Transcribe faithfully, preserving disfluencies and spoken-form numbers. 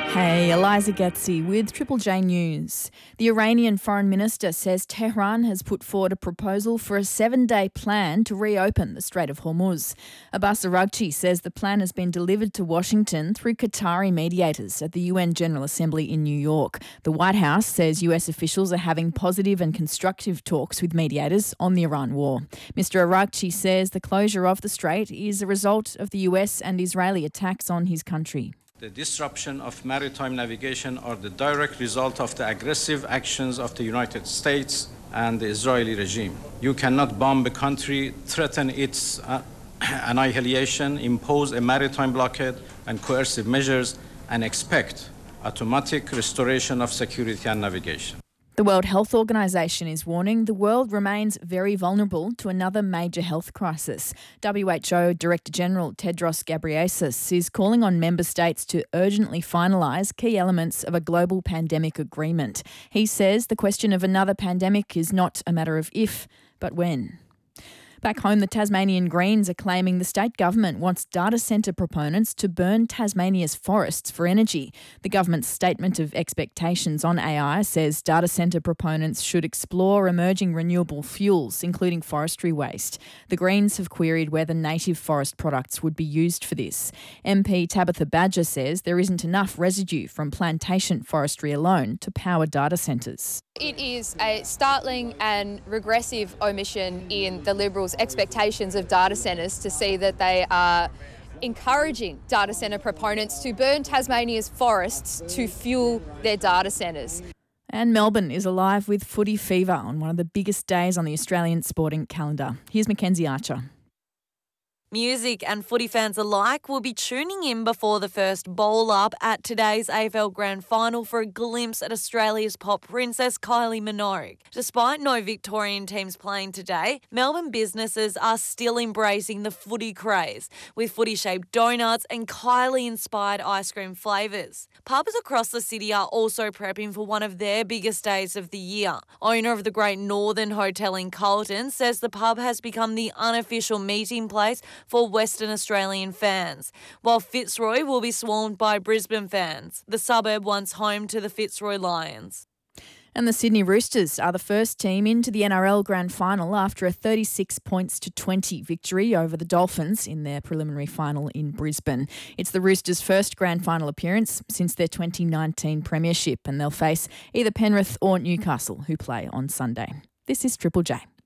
Hey, Eliza Getzi with Triple J News. The Iranian Foreign Minister says Tehran has put forward a proposal for a seven-day plan to reopen the Strait of Hormuz. Abbas Araghchi says the plan has been delivered to Washington through Qatari mediators at the U N General Assembly in New York. The White House says U S officials are having positive and constructive talks with mediators on the Iran war. Mister Araghchi says the closure of the strait is a result of the U S and Israeli attacks on his country. The disruption of maritime navigation are the direct result of the aggressive actions of the United States and the Israeli regime. You cannot bomb a country, threaten its uh, annihilation, impose a maritime blockade and coercive measures, and expect automatic restoration of security and navigation. The World Health Organization is warning the world remains very vulnerable to another major health crisis. W H O Director General Tedros Ghebreyesus is calling on member states to urgently finalise key elements of a global pandemic agreement. He says the question of another pandemic is not a matter of if, but when. Back home, the Tasmanian Greens are claiming the state government wants data centre proponents to burn Tasmania's forests for energy. The government's statement of expectations on A I says data centre proponents should explore emerging renewable fuels, including forestry waste. The Greens have queried whether native forest products would be used for this. M P Tabitha Badger says there isn't enough residue from plantation forestry alone to power data centres. It is a startling and regressive omission in the Liberals' expectations of data centres to see that they are encouraging data centre proponents to burn Tasmania's forests to fuel their data centres. And Melbourne is alive with footy fever on one of the biggest days on the Australian sporting calendar. Here's Mackenzie Archer. Music and footy fans alike will be tuning in before the first bowl up at today's A F L Grand Final for a glimpse at Australia's pop princess Kylie Minogue. Despite no Victorian teams playing today, Melbourne businesses are still embracing the footy craze with footy-shaped donuts and Kylie-inspired ice cream flavours. Pubs across the city are also prepping for one of their biggest days of the year. Owner of the Great Northern Hotel in Carlton says the pub has become the unofficial meeting place for Western Australian fans, while Fitzroy will be swarmed by Brisbane fans, the suburb once home to the Fitzroy Lions. And the Sydney Roosters are the first team into the N R L Grand Final after a thirty-six points to twenty victory over the Dolphins in their preliminary final in Brisbane. It's the Roosters' first Grand Final appearance since their twenty nineteen premiership, and they'll face either Penrith or Newcastle, who play on Sunday. This is Triple J.